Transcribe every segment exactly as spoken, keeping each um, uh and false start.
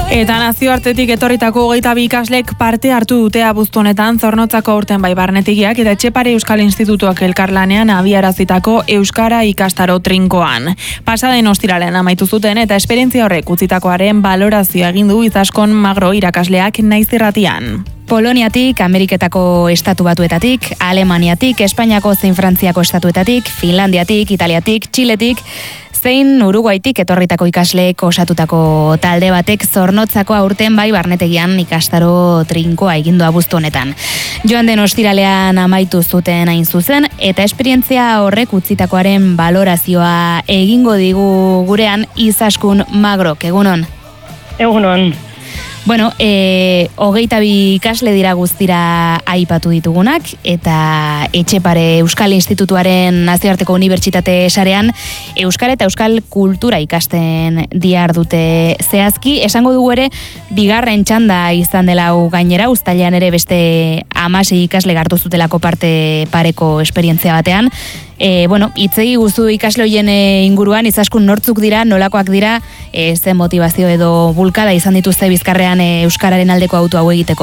Eta nazioartetik etorritako hogeita bi ikaslek parte hartu dute abuztu honetan Zornotzako aurten bai barnetigiak eta Etxepare Euskal Institutuak elkarlanean abiarazitako Euskara ikastaro trinkoan. Pasaden ostiralean amaitu zuten eta esperientzia horrek utzitakoaren balorazioa egin du Izaskon Magro irakasleak Naiz irratian. Poloniatik, Ameriketako estatu batuetatik, Alemaniatik, Espainiako zein Frantziako estatuetatik, Finlandiatik, Italiatik, Txiletik, zein Uruguaitik etorritako ikasleek osatutako talde batek Zornotzako aurten bai barnetegian ikastaro trinkoa egindu abuztu honetan. Joan den ostiralean amaitu zuten hain zuzen, eta esperientzia horrek utzitakoaren balorazioa egingo digu gurean Izaskun Magrok, egunon? Egunon. Bueno, e, hogeita bi ikasle dira guztira aipatu ditugunak, eta Etxepare Euskal Institutuaren nazioarteko unibertsitate sarean Euskara eta Euskal kultura ikasten dihardute zehazki. Esango dugu ere, bigarren txanda izan dela hau gainera, uztailean ere beste hamasei ikasle hartu zutelako parte pareko esperientzia batean. E, bueno, itzegi guztu ikasle hoien inguruan, Izaskun nortzuk dira, nolakoak dira, e, zen motivazio edo bulkada izan dituzte bizkarrean e, Euskararen aldeko auto hau egiteko?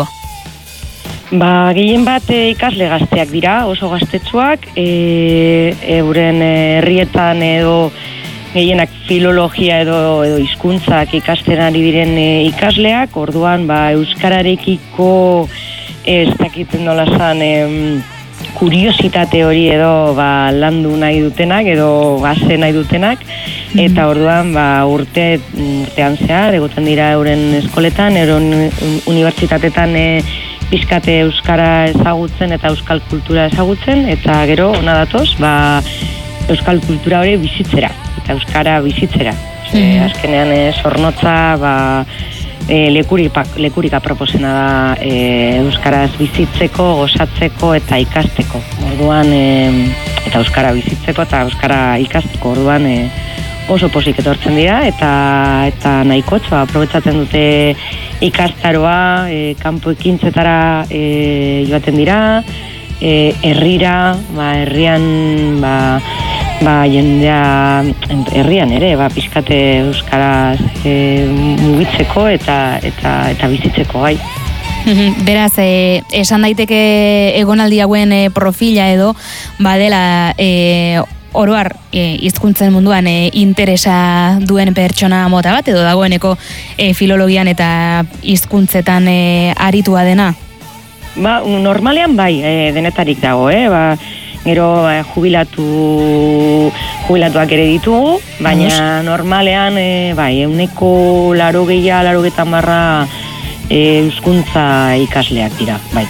Ba, gehien bat e, ikasle gazteak dira, oso gaztetsuak, e, euren herrietan edo gehienak filologia edo, edo hizkuntzak ikasten ari diren e, ikasleak, orduan ba, Euskararekiko ez dakiten nola zan, e, kuriositate hori edo ba, landu nahi dutenak edo gase nahi dutenak, eta orduan ba, urte, urtean zehar egoten dira euren eskoletan, euren unibertsitatetan e, pizkate euskara ezagutzen eta euskal kultura ezagutzen, eta gero ona datoz ba, euskal kultura hori bizitzera eta euskara bizitzera. E, azkenean e, Zornotza ba, E, lekurik, lekurik aproposena da e, euskaraz bizitzeko, gozatzeko eta ikasteko. Orduan, e, eta euskara bizitzeko eta euskara ikasteko. Orduan e, oso pozik etortzen dira eta eta nahikotxo aprobetsatzen dute ikastaroa, e, kanpo ekintzetara e, joaten dira, e, herrira, ba, herrian ba, ba, jendea herrian ere, ba, pizkate euskaraz e, mugitzeko eta, eta, eta bizitzeko gai. Beraz, e, esan daiteke egonaldi hauen e, profila edo, badela e, oroar e, hizkuntzen munduan e, interesa duen pertsona mota bat, edo dagoeneko e, filologian eta hizkuntzetan e, aritua dena? Ba, normalean bai, e, denetarik dago, eh? Ba, gero eh, jubilatu jubilatuak ere ditugu, baina normalean eh, bai, euneko laro gehia, laro getan barra euskuntza ikasleak dira, bai.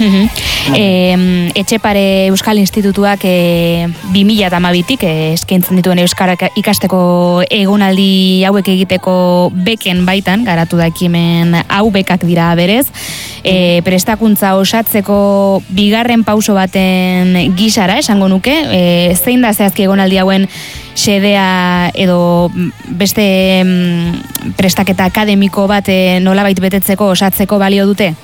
E, Etxepare Euskal Institutuak e, bi mila hamabitik e, eskaintzen dituen euskara ikasteko egonaldi hauek egiteko beken baitan, garatu da ekimen hau bekak dira berez. E, prestakuntza osatzeko bigarren pauso baten gisara, esango nuke, e, zein da zehazki egonaldi hauen xedea edo beste mm, prestaketa akademiko bat e, nolabait betetzeko osatzeko balio dute?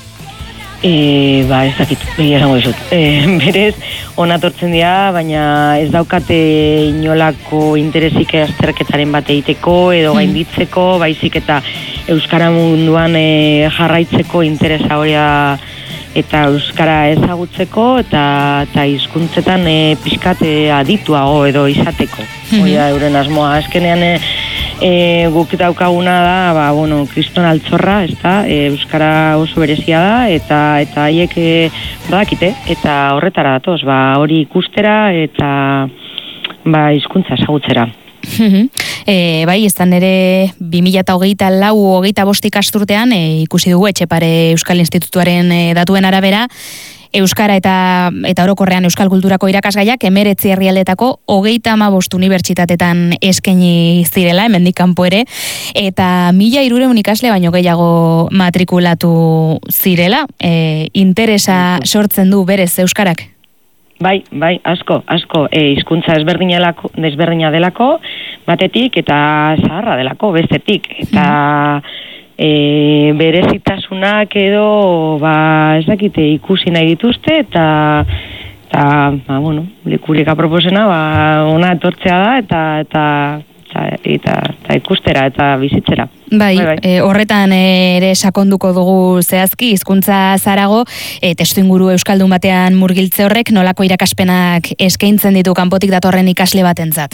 E, ba, ez dakit, begia esango dizut. E, berez, onatortzen dira, baina ez daukate inolako interesik azterketaren bat egiteko edo gainditzeko, baizik eta euskara munduan e, jarraitzeko interesa hori eta euskara ezagutzeko eta eta hizkuntzetan e, pixkat e, adituago edo izateko. Hori da euren asmoa. Azkenean e, E, guk daukaguna da, ba, bueno, kriston altzorra, ez da, e, euskara oso berezia da, eta eta haiek e, badakite, eta horretara datoz, ba, hori ikustera eta ba, hizkuntza ezagutzera. e, bai, izan ere bi mila hogeita lau hogeita bost ikasturtean e, ikusi dugu Etxepare Euskal Institutuaren e, datuen arabera, Euskara eta eta orokorrean euskal kulturako irakasgaiak hemeretzi herrialdetako hogeita hamabost unibertsitatetan eskaini zirela, hemendik kanpo ere, eta mila hirurehun ikasle baino gehiago matrikulatu zirela. E, interesa sortzen du berez euskarak? Bai, bai, asko, asko. E, hizkuntza ezberdinelako, desberdina delako, batetik, eta zaharra delako, bestetik. Eta e, berezitasunak edo, ba, ez dakite, ikusi nahi dituzte, eta, eta ba, bueno, lekurik aproposena, ba, ona etortzea da, eta, eta, eta, eta, eta ikustera eta bizitzera. Bai, bai, bai. E, horretan ere sakonduko dugu zehazki, hizkuntza zarago, e, testu inguru euskaldun batean murgiltze horrek nolako irakaspenak eskaintzen ditu kanpotik datorren ikasle batentzat?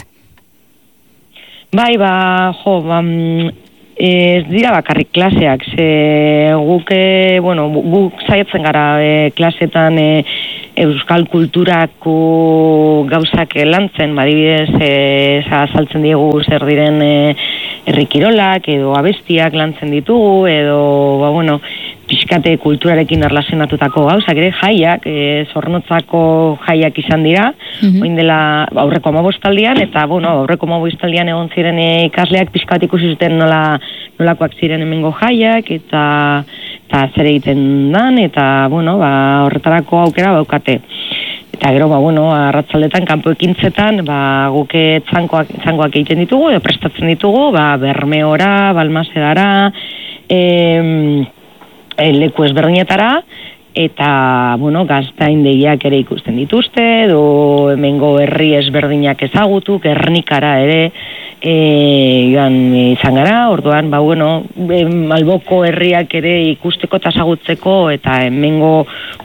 Bai, ba, jo, ba, ez dira bakarrik klaseak, ze guk, e, bueno, guk saiatzen gara e, klasetan e, euskal kulturako gauzak lantzen, badibidez, e, azaltzen diegu zer diren e, herrikirolak edo abestiak lantzen ditugu, edo, ba, bueno, pixkate kulturarekin erlazionatutako gauzak, ere jaiak, e, Zornotzako jaiak izan dira, mm-hmm. oin dela aurreko amabostaldian, eta, bueno, aurreko amabostaldian egon ziren ikasleak pixkat ikusi zuten nola, nolakoak ziren hemengo jaiak, eta, eta zer egiten dan, eta, bueno, ba, horretarako aukera baukate. Eta gero, ba, bueno, arratzaldetan, kanpo ekintzetan, ba, guke txankoak, txankoak egiten ditugu, edo prestatzen ditugu, ba, Bermeora, Balmasedara, em, leku ezberdinetara, eta, bueno, gaztaindegiak ere ikusten dituzte, edo hemengo herri ezberdinak ezagutu, Gernikara ere, e, joan izan gara, orduan, ba, bueno, Alboko herriak ere ikusteko eta ezagutzeko, eta hemengo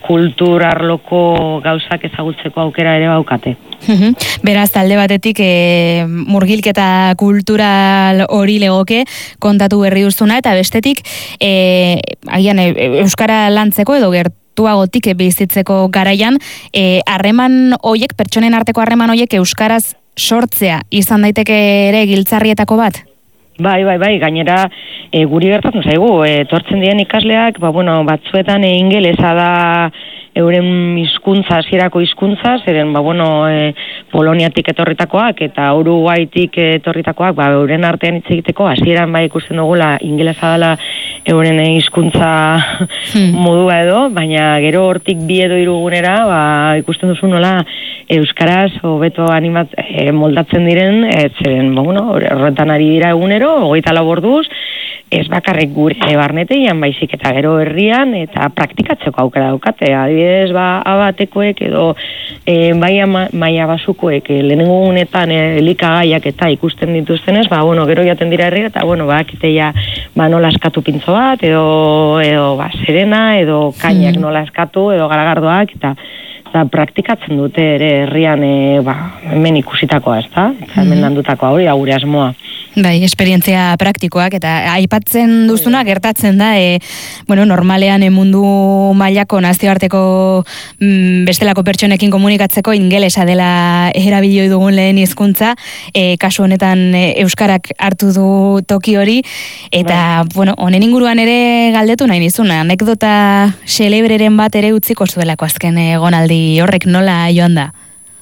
kulturarloko gauzak ezagutzeko aukera ere baukate. Beraz, talde batetik e, murgilketa kultural hori legoke kontatu berri duzuna, eta bestetik e, agian e, euskara lantzeko edo gertuagotik bizitzeko garaian harreman e, hoiek, pertsonen arteko harreman hoiek euskaraz sortzea izan daiteke ere giltzarrietako bat? Bai, bai, bai, gainera e, guri gertatzen zaigu, e, tortzen diren ikasleak, ba, bueno, batzuetan e, ingelesa da euren hizkuntza, hasierako hizkuntza, zeren, ba, bueno, e, Poloniatik etorritakoak eta Uruguaitik etorritakoak, ba, euren artean hitz egiteko, hasieran bai ikusten dugula ingelesa dela euren hizkuntza hmm. modua edo, baina gero hortik bi edo hirugunera, ba, ikusten duzu nola euskaraz hobeto animat e, moldatzen diren, e, zeren, ba, bueno, horretan ari dira egunero, hogeita lau orduz, ez bakarrik gure barnetean, baizik eta gero herrian, eta praktikatzeko aukera daukate. Adibidez, ba, abatekoek edo e, baia maia basukoek e, lehenengo gunetan e, elikagaiak eta ikusten dituztenez, ba, bueno, gero jaten dira herri, eta, bueno, ba, kiteia, ba, nola eskatu pintzo bat, edo, edo ba, serena, edo kainak nola eskatu, edo garagardoak, eta eta praktikatzen dute ere herrian e, ba, hemen ikusitakoa, ez da? Eta hemen landutakoa hori, gure asmoa. Bai, esperientzia praktikoak, eta aipatzen duzuna gertatzen da, e, bueno, normalean e, mundu mailako nazioarteko mm, bestelako pertsonekin komunikatzeko ingelesa dela erabilioi dugun lehen hizkuntza, e, kasu honetan e, euskarak hartu du toki hori, eta, bai. Bueno, honen inguruan ere galdetu nahi nizuna, anekdota xelebreren bat ere utziko zuelako azken egonaldi horrek nola joan da?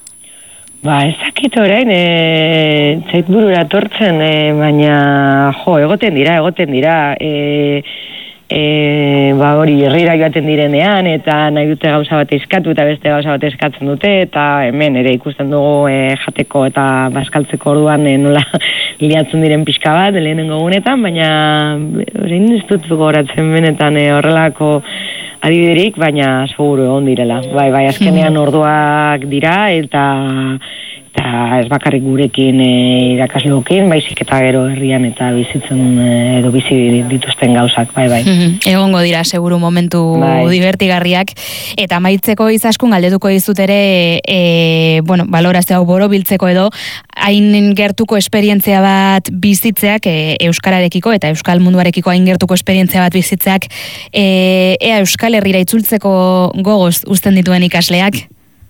Ba, ezakit orain, e, zait burura tortzen, e, baina, jo, egoten dira, egoten dira, e, e, ba, hori, herrira joaten direnean, eta nahi dute gauza bat eskatu, eta beste gauza bat eskatzen dute, eta hemen ere ikusten dugu e, jateko eta baskaltzeko orduan e, nola liatzen diren pixka bat, lehenengo gunetan, baina, orain ez dut gogoratzen benetan e, horrelako adibiderik, baina seguru egon direla. Bai, bai, azkenean orduak dira, eta eta ez bakarrik gurekin e, irakasleokin, baizik eta gero herrian eta bizitzen e, edo bizi dituzten gauzak, bai, bai. Egongo dira, seguru momentu bai. Divertigarriak, eta amaitzeko izaskun galdetuko dizut ere, e, bueno, balorazio hau borobiltzeko edo, hain gertuko esperientzia bat bizitzeak e, euskararekiko eta euskal munduarekiko hain gertuko esperientzia bat bizitzeak e, ea euskal herrira itzultzeko gogoz uzten dituen ikasleak?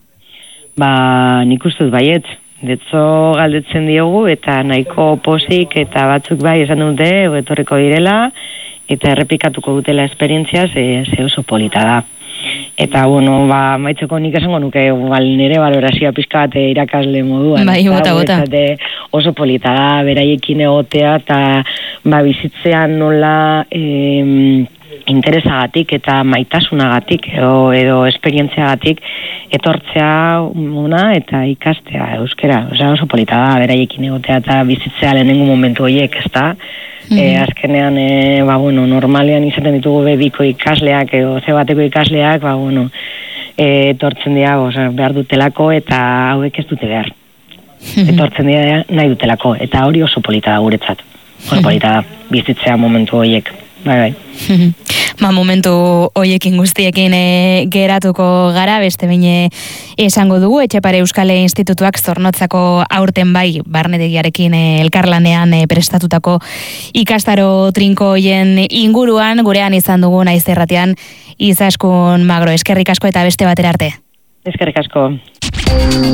Ba, nik ustez baiet, detzo galdetzen diogu eta nahiko posik eta batzuk bai esan dute etorriko direla eta errepikatuko dutela esperientzia ze, ze oso polita da. Eta, bueno, ba, maitzeko nik esango nuke bal, nire balorazioa pixka bat irakasle moduan. Bai, bota, bota. Oso polita da, beraiekin egotea eta ba, bizitzean nola eh, interesagatik eta maitasunagatik edo, edo esperientziagatik etortzea una eta ikastea euskera. Osea, oso polita da, beraiekin egotea eta bizitzea lehenengo momentu horiek, ez da? Mm-hmm. E, azkenean, e, ba, bueno, normalean izaten ditugu bebiko ikasleak edo ze bateko ikasleak, ba, bueno, e, etortzen dira, osea, behar dutelako eta hauek ez dute behar. etortzen dira nahi dutelako, eta hori oso polita da guretzat. Oso polita da, bizitzea momentu horiek. Bai, bai. Ba, momentu hoiekin guztiekin e, geratuko gara, beste bine esango dugu, Etxepare Euskal Institutuak Zornotzako aurten bai, barnetegiarekin e, elkarlanean e, prestatutako ikastaro trinko hoien inguruan, gurean izan dugu naiz erratean, Izaskun Magro, eskerrik asko eta beste batera arte. Eskerrik asko.